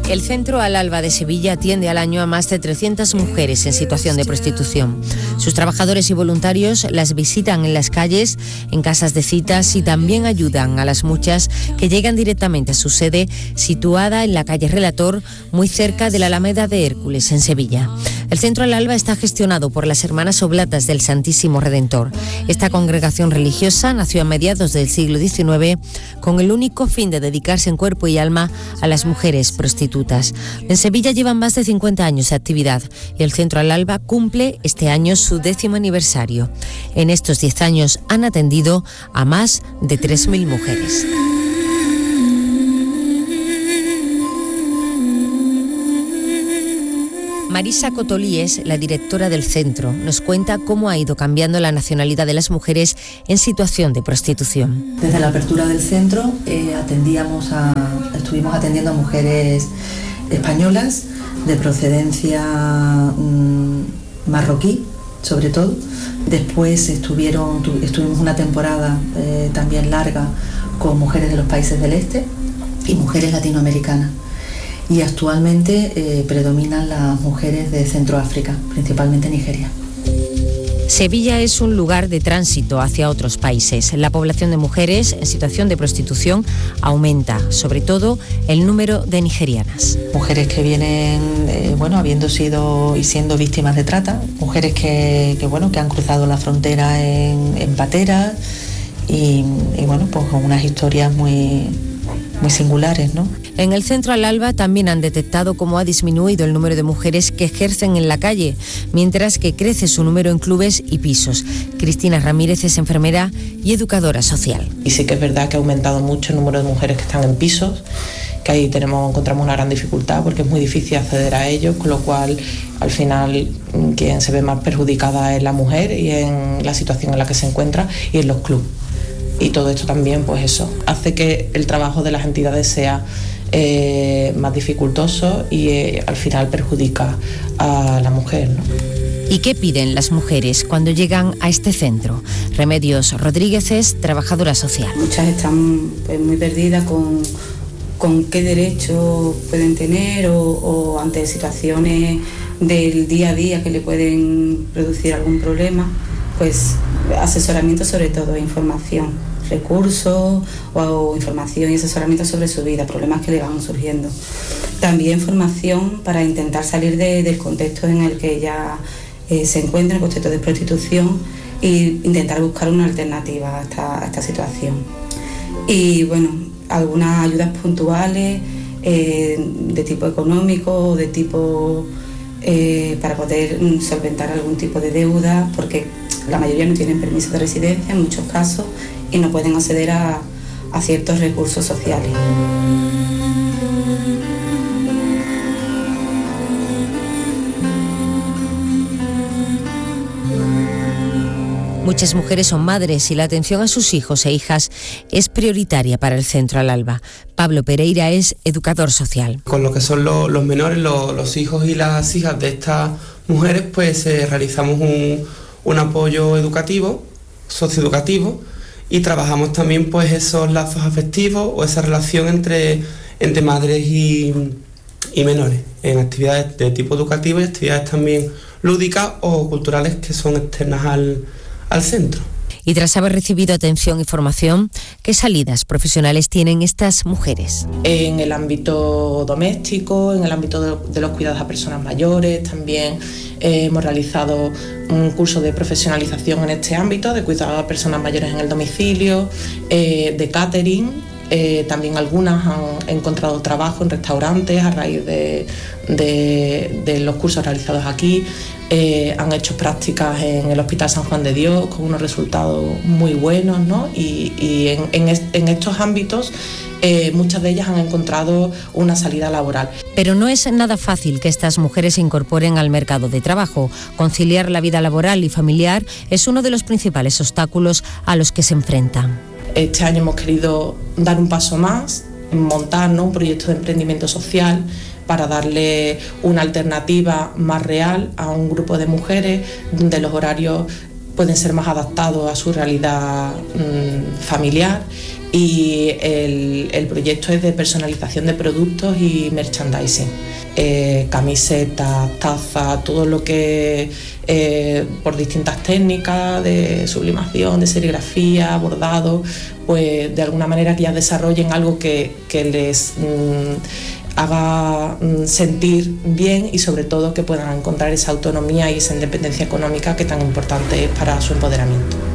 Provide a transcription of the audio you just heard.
El Centro Al Alba de Sevilla atiende al año a más de 300 mujeres en situación de prostitución. Sus trabajadores y voluntarios las visitan en las calles, en casas de citas y también ayudan a las muchas que llegan directamente a su sede, situada en la calle Relator, muy cerca de la Alameda de Hércules, en Sevilla. El Centro Al Alba está gestionado por las Hermanas Oblatas del Santísimo Redentor. Esta congregación religiosa nació a mediados del siglo XIX con el único fin de dedicarse en cuerpo y alma a las mujeres prostitutas. En Sevilla llevan más de 50 años de actividad y el Centro Al Alba cumple este año su 10º aniversario. En estos 10 años han atendido a más de 3.000 mujeres. Marisa Cotolíes, la directora del centro, nos cuenta cómo ha ido cambiando la nacionalidad de las mujeres en situación de prostitución. Desde la apertura del centro estuvimos atendiendo a mujeres españolas de procedencia marroquí, sobre todo. Después estuvimos una temporada también larga con mujeres de los países del este y mujeres latinoamericanas. Y actualmente predominan las mujeres de Centroáfrica, principalmente Nigeria. Sevilla es un lugar de tránsito hacia otros países. La población de mujeres en situación de prostitución aumenta, sobre todo el número de nigerianas. Mujeres que vienen, habiendo sido y siendo víctimas de trata, mujeres que han cruzado la frontera en pateras y pues con unas historias muy singulares, ¿no? En el Centro Al Alba también han detectado cómo ha disminuido el número de mujeres que ejercen en la calle, mientras que crece su número en clubes y pisos. Cristina Ramírez es enfermera y educadora social. Y sí que es verdad que ha aumentado mucho el número de mujeres que están en pisos, que ahí encontramos una gran dificultad porque es muy difícil acceder a ellos, con lo cual al final quien se ve más perjudicada es la mujer y en la situación en la que se encuentra y en los clubes. Y todo esto también, pues eso, hace que el trabajo de las entidades sea más dificultoso y al final perjudica a la mujer, ¿no? ¿Y qué piden las mujeres cuando llegan a este centro? Remedios Rodríguez es trabajadora social. Muchas están muy perdidas con qué derechos pueden tener o ante situaciones del día a día que le pueden producir algún problema, pues asesoramiento, sobre todo información, recursos o información y asesoramiento sobre su vida, problemas que le van surgiendo. También formación para intentar salir del contexto en el que ella se encuentra, el contexto de prostitución, e intentar buscar una alternativa a esta situación. Y algunas ayudas puntuales de tipo económico o de tipo para poder solventar algún tipo de deuda, porque la mayoría no tienen permiso de residencia en muchos casos y no pueden acceder a ciertos recursos sociales. Muchas mujeres son madres y la atención a sus hijos e hijas es prioritaria para el Centro Al Alba. Pablo Pereira es educador social. Con lo que son los menores, los hijos y las hijas de estas mujeres, pues realizamos un apoyo educativo, socioeducativo, y trabajamos también pues esos lazos afectivos o esa relación entre madres y menores en actividades de tipo educativo y actividades también lúdicas o culturales que son externas al centro. Y tras haber recibido atención y formación, ¿qué salidas profesionales tienen estas mujeres? En el ámbito doméstico, en el ámbito de los cuidados a personas mayores, también hemos realizado un curso de profesionalización en este ámbito, de cuidados a personas mayores en el domicilio, de catering. También algunas han encontrado trabajo en restaurantes a raíz de los cursos realizados aquí. Han hecho prácticas en el Hospital San Juan de Dios con unos resultados muy buenos, ¿no? Y en estos ámbitos muchas de ellas han encontrado una salida laboral. Pero no es nada fácil que estas mujeres se incorporen al mercado de trabajo. Conciliar la vida laboral y familiar es uno de los principales obstáculos a los que se enfrentan. Este año hemos querido dar un paso más, montar, ¿no?, un proyecto de emprendimiento social para darle una alternativa más real a un grupo de mujeres donde los horarios pueden ser más adaptados a su realidad familiar y el proyecto es de personalización de productos y merchandising. Camisetas, tazas, todo lo que por distintas técnicas de sublimación, de serigrafía, bordado, pues de alguna manera que ya desarrollen algo que les haga sentir bien y sobre todo que puedan encontrar esa autonomía y esa independencia económica que tan importante es para su empoderamiento.